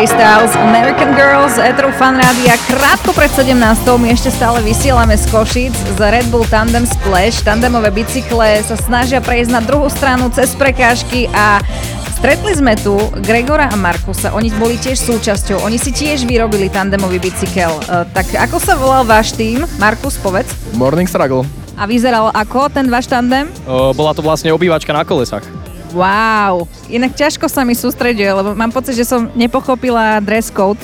Harry Styles, American Girls, Etru Fan Rádia. Krátko pred 17. my ešte stále vysielame z Košíc z Red Bull Tandem Splash. Tandemové bicykle sa snažia prejsť na druhú stranu cez prekážky a stretli sme tu Gregora a Markusa. Oni boli tiež súčasťou. Oni si tiež vyrobili tandemový bicykel. Tak ako sa volal váš tým? Markus, povedz. Morning Struggle. A vyzeral ako ten váš tandem? Bola to vlastne obývačka na kolesách. Wow, inak ťažko sa mi sústreďuje, lebo mám pocit, že som nepochopila dress code.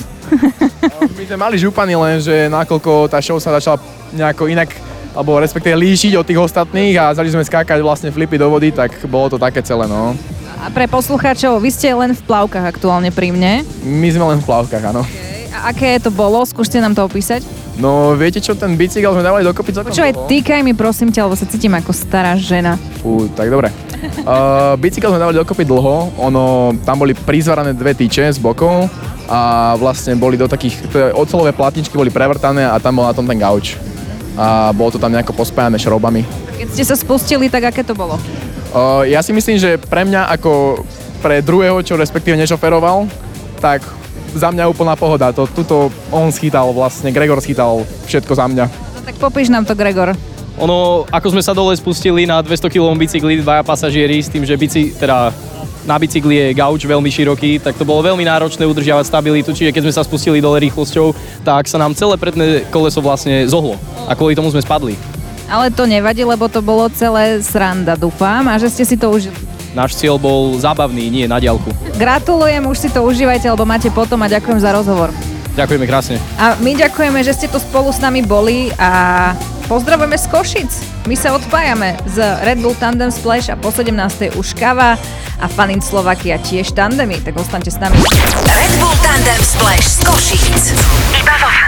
My sme mali župany, lenže nakoľko tá show sa začala nejako inak, alebo respektíve líšiť od tých ostatných a začali sme skákať vlastne flipy do vody, tak bolo to také celé, no. A pre poslucháčov, vy ste len v plavkách aktuálne pri mne. My sme len v plavkách, áno. Okay. A aké to bolo? Skúste nám to opísať. No, viete čo, ten bicykel sme dávali dokopy celkom. Počúvaj, týkaj mi prosím ťa, lebo sa cítim ako stará žena. Tak dobre. Bicykel sme dávali dokopy dlho, tam boli prizvarané dve tyče z bokov a vlastne boli do takých, oceľové platničky boli prevrtané a tam bol na tom ten gauč. A bolo to tam nejako pospájané šroubami. Keď ste sa spustili, tak aké to bolo? Ja si myslím, že pre mňa ako pre druhého, čo respektíve nešoferoval, tak za mňa úplná pohoda. Tuto on schytal vlastne, Gregor schytal všetko za mňa. No tak popíš nám to, Gregor. Ako sme sa dole spustili na 200 kg bicykli, dvaja pasažieri s tým, že na bicykli je gauč veľmi široký, tak to bolo veľmi náročné udržiavať stabilitu, čiže keď sme sa spustili dole rýchlosťou, tak sa nám celé predné koleso vlastne zohlo a kvôli tomu sme spadli. Ale to nevadí, lebo to bolo celé sranda, dúfam, a že ste si to užili. Náš cieľ bol zábavný, nie na diaľku. Gratulujem, už si to užívajte, lebo máte potom a ďakujem za rozhovor. Ďakujeme krásne. A my ďakujeme, že ste tu spolu s nami boli a pozdravujeme z Košic. My sa odpájame z Red Bull Tandem Splash a po 17. už Kava a Fun in Slovakia tiež tandemy, tak ostaňte s nami. Red Bull Tandem Splash z Košic. Iba vo